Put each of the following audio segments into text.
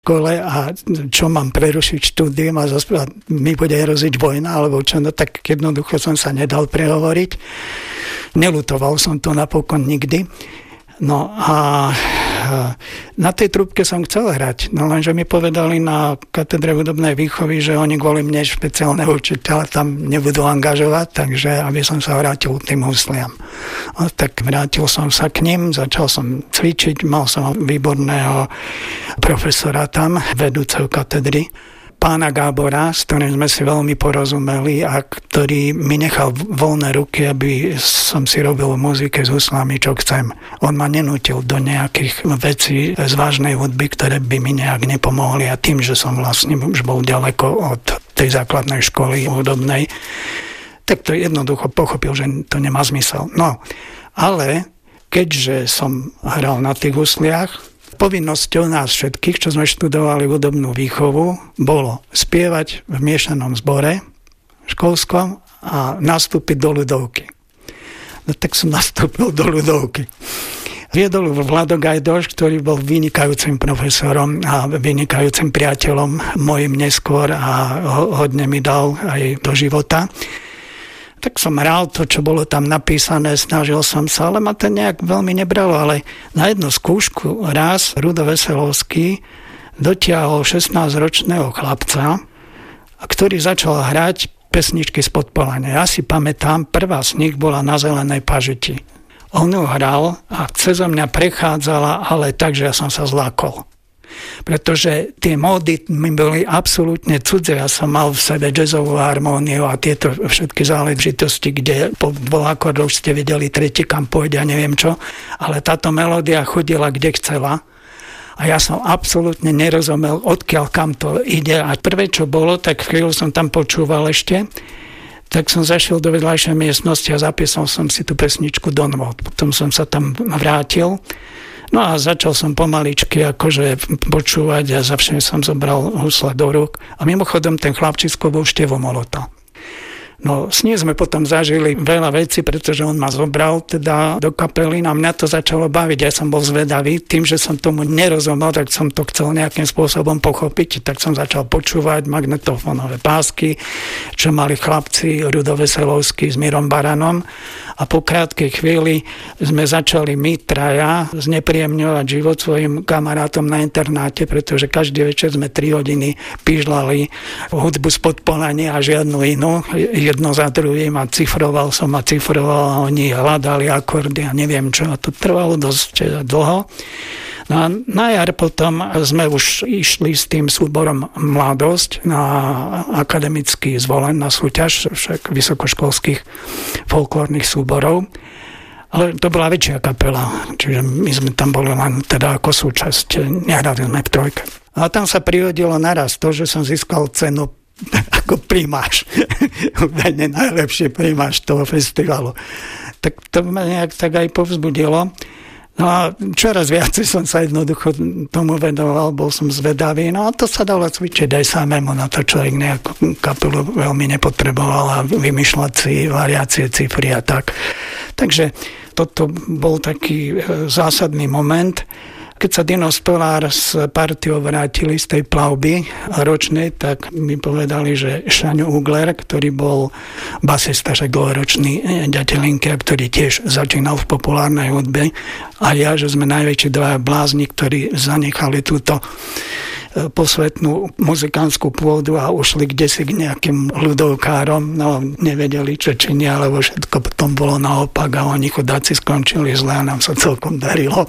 škole a čo mám prerušiť štúdium a mi bude hroziť vojna, alebo čo, no tak jednoducho som sa nedal prehovoriť. Neľutoval som to napokon nikdy. No a na tej trúbke som chcel hrať, no lenže mi povedali na katedre hudobnej výchovy, že oni kvôli mne špeciálneho učiteľa tam nebudú angažovať, takže aby som sa vrátil k tým husliam. No, tak vrátil som sa k ním, začal som cvičiť, mal som výborného profesora tam, vedúceho katedry, pána Gábora, s ktorým sme si veľmi porozumeli a ktorý mi nechal voľné ruky, aby som si robil v muzike s huslami, čo chcem. On ma nenútil do nejakých vecí z vážnej hudby, ktoré by mi nejak nepomohli a tým, že som vlastne už bol ďaleko od tej základnej školy hudobnej, tak to jednoducho pochopil, že to nemá zmysel. No, ale keďže som hral na tých husliach, povinnosťou nás všetkých, čo sme študovali hudobnú výchovu, bolo spievať v miešanom zbore školskom a nastúpiť do ľudovky. No tak som nastúpil do ľudovky. Viedol Vlado Gajdoš, ktorý bol vynikajúcim profesorom a vynikajúcim priateľom mojim neskôr a hodne mi dal aj do života. Tak som hral to, čo bolo tam napísané, snažil som sa, ale ma to nejak veľmi nebralo, ale na jednu skúšku raz Rudo Veselovský dotiahol 16-ročného chlapca, ktorý začal hrať pesničky z Podpolania. Ja si pamätám, prvá z nich bola Na zelenej pažiti. On ju hral a cezo mňa prechádzala, ale tak, že ja som sa zlákol. Pretože tie módy mi boli absolútne cudzie. Ja som mal v sebe jazzovú harmóniu a tieto všetky záležitosti, kde po 2 akordoch ste videli tretí, kam pôjde a neviem čo, ale táto melódia chodila kde chcela a ja som absolútne nerozumel, odkiaľ kam to ide a prvé, čo bolo, tak chvíľu som tam počúval ešte, tak som zašiel do vedľajšej miestnosti a zapísal som si tú pesničku do nôt. Potom som sa tam vrátil. No a začal som pomaličky akože počúvať a zavšem som zobral husle do rúk. A mimochodom ten chlapčisko bol Števo Molota. No s ním sme potom zažili veľa vecí, pretože on ma zobral teda do kapely a mňa to začalo baviť. Ja som bol zvedavý, tým, že som tomu nerozumel, tak som to chcel nejakým spôsobom pochopiť, tak som začal počúvať magnetofónové pásky, čo mali chlapci Rudo Veselovský s Mirom Baranom a po krátkej chvíli sme začali my traja znepríjemňovať život svojim kamarátom na internáte, pretože každý večer sme 3 hodiny pížlali hudbu z Podpolania a žiadnu inú, jedno za druhým a cifroval som a cifroval a oni hľadali akordy a neviem čo a to trvalo dosť dlho. No a na jar potom sme už išli s tým súborom Mladosť na akademický zvolen na súťaž však vysokoškolských folklórnych súborov. Ale to bola väčšia kapela, čiže my sme tam boli len teda ako súčasť, nehrali sme v trojke. A tam sa prihodilo naraz to, že som získal cenu ako primáš. Úplne najlepší primáš toho festivalu. Tak to ma nejak tak aj povzbudilo. No a čoraz viacej som sa jednoducho tomu vedoval, bol som zvedavý, no a to sa dalo cvičiť aj samému, na to človek nejakú kapelu veľmi nepotreboval a vymýšľať si variácie, cifry a tak. Takže toto bol taký zásadný moment. Keď sa Dino Stolár s partiou vrátili z tej plavby ročnej, tak mi povedali, že Šaňo Ugler, ktorý bol basista, však dlhoročný ďatelinky, ktorý tiež začínal v populárnej hudbe, a ja, že sme najväčší 2 blázni, ktorí zanechali túto posvetnú muzikánskú pôdu a ušli kdesi k nejakým ľudovkárom, no nevedeli, čo činia, lebo všetko potom bolo naopak a oni chudáci skončili zle a nám sa celkom darilo.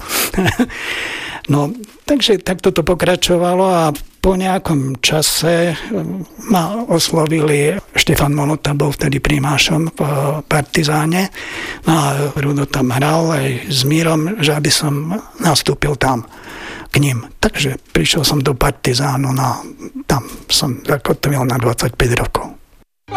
No, takže takto to pokračovalo a po nejakom čase ma oslovili, Štefan Molota bol vtedy primášom v Partizáne, no a Rudo tam hral aj s Mírom, že aby som nastúpil tam k ním. Takže prišiel som do Partizánu, no tam som zakotvil na 25 rokov.